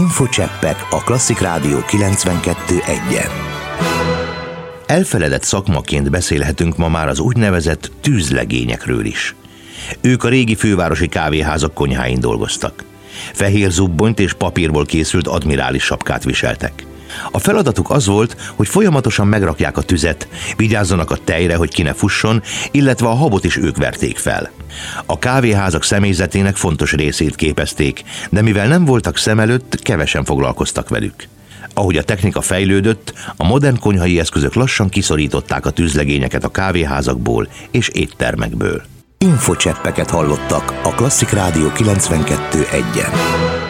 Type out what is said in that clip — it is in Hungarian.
Infocseppek a Klasszik Rádió 92.1-en. Elfeledett szakmaként beszélhetünk ma már az úgynevezett tűzlegényekről is. Ők a régi fővárosi kávéházak konyháin dolgoztak. Fehér zubbonyt és papírból készült admirális sapkát viseltek. A feladatuk az volt, hogy folyamatosan megrakják a tüzet, vigyázzanak a tejre, hogy ki ne fusson, illetve a habot is ők verték fel. A kávéházak személyzetének fontos részét képezték, de mivel nem voltak szem előtt, kevesen foglalkoztak velük. Ahogy a technika fejlődött, a modern konyhai eszközök lassan kiszorították a tűzlegényeket a kávéházakból és éttermekből. Infocseppeket hallottak a Klasszik Rádió 92.1-en.